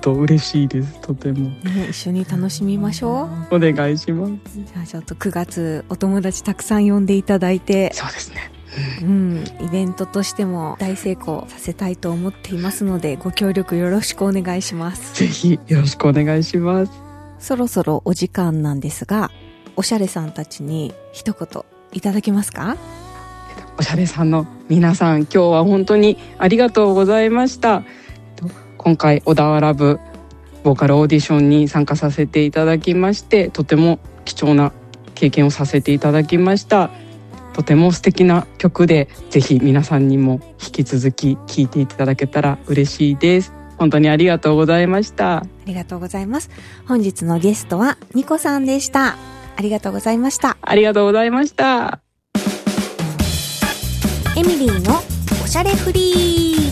と嬉しいです。とても、 一緒に楽しみましょう。お願いします。 じゃあちょっと9月お友達たくさん呼んでいただいて、 そうですね、 イベントとしても大成功させたいと思っていますので、ご協力よろしくお願いします。 ぜひよろしくお願いします。 そろそろお時間なんですが、おしゃれさんたちに一言いただけますか？ おしゃれさんの皆さん、今日は本当にありがとうございました。今回小田原部ボーカルオーディションに参加させていただきまして、とても貴重な経験をさせていただきました。とても素敵な曲で、ぜひ皆さんにも引き続き聴いていただけたら嬉しいです。本当にありがとうございました。 ありがとうございます。本日のゲストはニコさんでした。ありがとうございました。 ありがとうございました。 エミリーのおしゃれフリー。